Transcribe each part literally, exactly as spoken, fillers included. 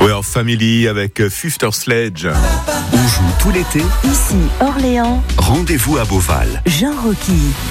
We're Family avec Sister Sledge. On joue tout l'été. Ici, Orléans. Rendez-vous à Beauval. Jean Rocky.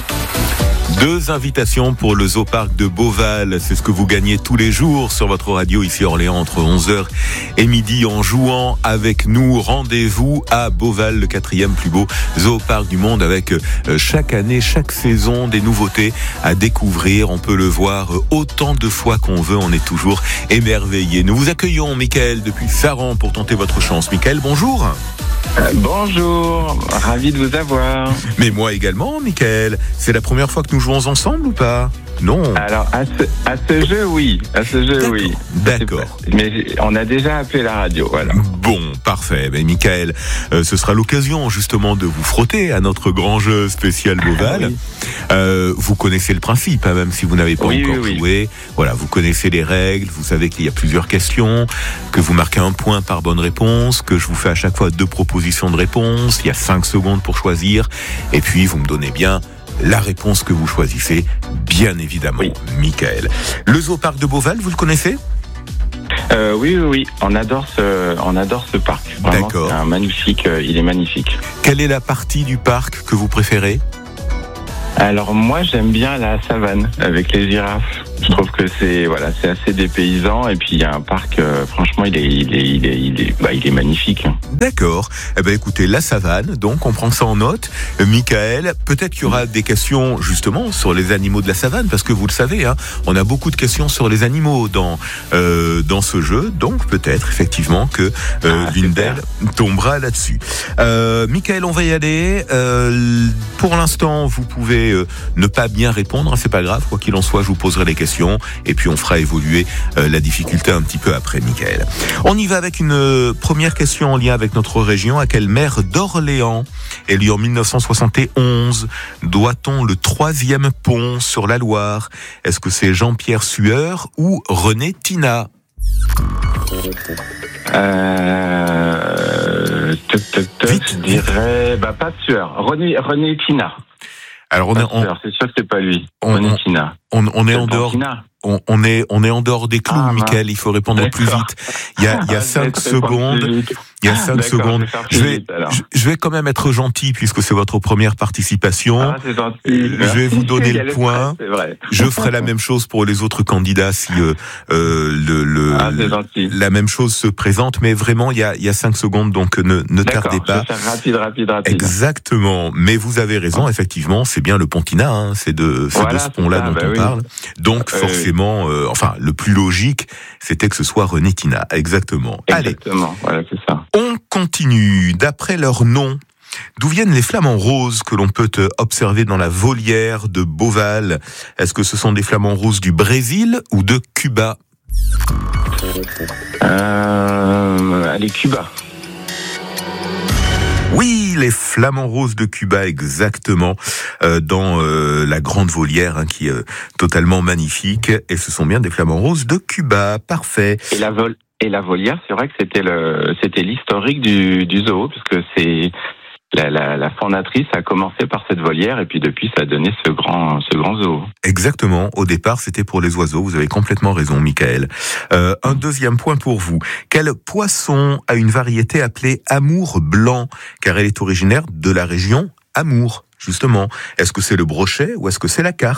Deux invitations pour le Zoo Park de Beauval. C'est ce que vous gagnez tous les jours sur votre radio ici à Orléans entre onze heures et midi en jouant avec nous. Rendez-vous à Beauval, le quatrième plus beau Zoo Park du monde, avec chaque année, chaque saison des nouveautés à découvrir. On peut le voir autant de fois qu'on veut. On est toujours émerveillés. Nous vous accueillons, Mickaël, depuis Saran pour tenter votre chance. Mickaël, bonjour. Euh, bonjour, ravi de vous avoir. Mais moi également, Mickaël. C'est la première fois que nous jouons ensemble ou pas ? Non. Alors, à ce, à ce jeu, oui. À ce jeu, D'accord. oui. D'accord. Mais on a déjà appelé la radio, voilà. Bon, parfait. Mais Mickaël, euh, ce sera l'occasion justement de vous frotter à notre grand jeu spécial Beauval. Ah, oui. euh, vous connaissez le principe, hein, même si vous n'avez pas oui, encore oui, oui. joué. Voilà, vous connaissez les règles. Vous savez qu'il y a plusieurs questions, que vous marquez un point par bonne réponse, que je vous fais à chaque fois deux propositions de réponse. Il y a cinq secondes pour choisir. Et puis, vous me donnez bien la réponse que vous choisissez, bien évidemment, oui. Mickaël. Le Zoo Park de Beauval, vous le connaissez ? Euh, oui, oui, oui. On adore ce, on adore ce parc. Vraiment, D'accord. C'est un magnifique, euh, il est magnifique. Quelle est la partie du parc que vous préférez ? Alors moi, j'aime bien la savane avec les girafes. Je trouve que c'est voilà, c'est assez dépaysant et puis il y a un parc. Euh, franchement, il est, il est, il est, il est, bah, il est magnifique. D'accord. Eh ben, écoutez, la savane. Donc, on prend ça en note. Euh, Mickaël, peut-être qu'il y aura des questions justement sur les animaux de la savane, parce que vous le savez, hein, on a beaucoup de questions sur les animaux dans euh, dans ce jeu. Donc, peut-être effectivement que euh, Ah, l'une super. d'elles tombera là-dessus. Euh, Mickaël, on va y aller. Euh, pour l'instant, vous pouvez euh, ne pas bien répondre. Hein, c'est pas grave. Quoi qu'il en soit, je vous poserai les questions. Et puis on fera évoluer euh, la difficulté un petit peu après, Mickaël. On y va avec une euh, première question en lien avec notre région. À quel maire d'Orléans, élu en dix-neuf cent soixante et onze, doit-on le troisième pont sur la Loire ? Est-ce que c'est Jean-Pierre Sueur ou René Tina ? Euh, toc, toc, toc, Vite. je dirais, bah pas de sueur. René, René Tina. Alors on Pas est, de on, sueur, c'est sûr que c'est pas lui. on- René on- Tina. on, on est C'est en le dehors. Tina. On, on est on est en dehors des clous, Ah, Mickaël. Il faut répondre plus D'accord. vite. Il y a il y a Ah, cinq je vais répondre secondes. plus vite. Il y a cinq D'accord, secondes. je vais faire Je plus vais, vite, alors. je, je vais quand même être gentil puisque c'est votre première participation. Ah, c'est gentil. Euh, je vais vous donner Il y a le le point. stress, c'est vrai. Je ferai la même chose pour les autres candidats si euh, euh, le, le Ah, c'est gentil. la même chose se présente. Mais vraiment, il y a il y a cinq secondes, donc ne ne D'accord, tardez je pas. vais faire rapide, rapide, rapide. Exactement. Mais vous avez raison, effectivement, c'est bien le Pontina. Hein, c'est de c'est Voilà, de ce c'est pont-là ça, dont bah on oui. parle. Donc Euh, forcément, euh, enfin, le plus logique, c'était que ce soit René Tina. Exactement. Allez. Exactement, voilà, c'est ça. On continue. D'après leur nom, d'où viennent les flamants roses que l'on peut observer dans la volière de Beauval ? Est-ce que ce sont des flamants roses du Brésil ou de Cuba ? Euh, allez, Cuba. Oui, les flamants roses de Cuba, exactement, euh, dans euh, la grande volière, hein, qui est euh, totalement magnifique. Et ce sont bien des flamants roses de Cuba. Parfait. Et la vol et la volière, c'est vrai que c'était le c'était l'historique du, du zoo, parce que c'est la, la, la fondatrice a commencé par cette volière et puis depuis ça a donné ce grand ce grand zoo. Exactement. Au départ, c'était pour les oiseaux. Vous avez complètement raison, Mickaël. Euh, un deuxième point pour vous. Quel poisson a une variété appelée amour blanc, car elle est originaire de la région Amour, justement. Est-ce que c'est le brochet ou est-ce que c'est la carpe ?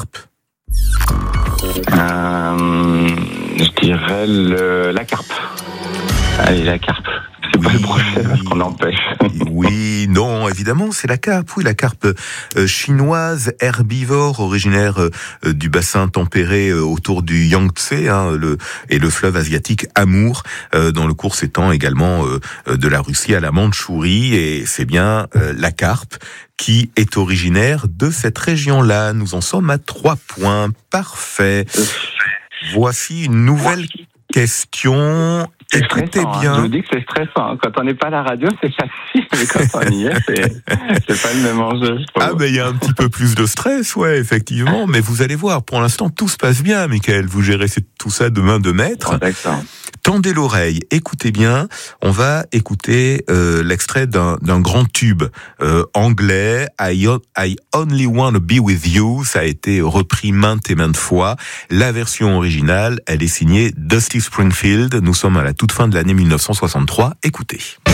Euh, je dirais le, la carpe. Allez, la carpe. C'est pas Oui. le brochet parce qu'on empêche. Oui, non, évidemment, c'est la carpe. Oui, la carpe euh, chinoise, herbivore, originaire euh, du bassin tempéré euh, autour du Yangtze, hein, le, et le fleuve asiatique Amour, euh, dans le cours s'étend également euh, de la Russie à la Mandchourie, et c'est bien euh, la carpe qui est originaire de cette région-là. Nous en sommes à trois points. Parfait. Voici une nouvelle question. C'est Écoutez stressant, bien. hein. Je vous dis que c'est stressant. hein. Quand on n'est pas à la radio, c'est facile, mais quand on y est, c'est, c'est pas le même enjeu, je trouve. Ah, ben, il y a un petit peu plus de stress, ouais, effectivement. Mais vous allez voir, pour l'instant, tout se passe bien, Mickaël. Vous gérez tout ça de main de maître. Bon, d'accord. Tendez l'oreille, écoutez bien, on va écouter euh, l'extrait d'un, d'un grand tube euh, anglais, I, I Only Wanna Be With You, ça a été repris maintes et maintes fois. La version originale, elle est signée Dusty Springfield, nous sommes à la toute fin de l'année mille neuf cent soixante-trois, écoutez.